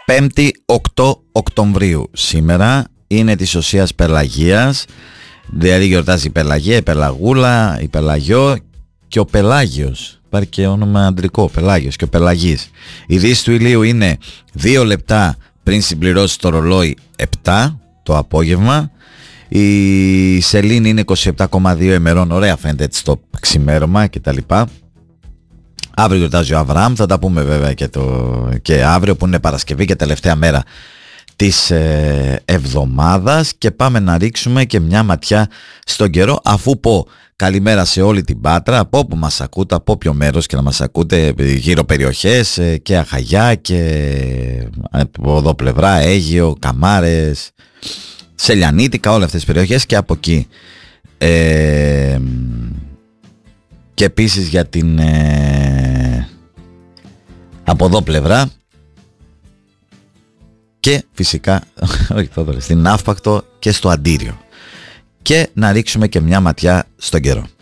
5η 8 Οκτωβρίου. Σήμερα είναι της οσίας Πελαγίας, δηλαδή γιορτάζει η Πελαγία, η Πελαγούλα, η Πελαγιό και ο Πελάγιος. Υπάρχει και όνομα αντρικό, ο Πελάγιος και ο Πελαγής. Η δύση του ηλίου είναι 2 λεπτά πριν συμπληρώσει το ρολόι 7 το απόγευμα. Η σελήνη είναι 27,2 ημερών, ωραία φαίνεται έτσι το ξημέρωμα κτλ. Αύριο γιορτάζει ο Αβραάμ, θα τα πούμε βέβαια και αύριο που είναι Παρασκευή και τελευταία μέρα της εβδομάδας, και πάμε να ρίξουμε και μια ματιά στον καιρό, αφού πω καλημέρα σε όλη την Πάτρα, από όπου μας ακούτε, από όποιο μέρος και να μας ακούτε, γύρω περιοχές και Αχαγιά και από εδώ πλευρά Αίγυο, Καμάρες, Σελιανίτικα, όλες αυτές τις περιοχές και από εκεί. Και επίσης για την από εδώ πλευρά και φυσικά στην Ναύπακτο και στο Αντίριο. Και να ρίξουμε και μια ματιά στον καιρό.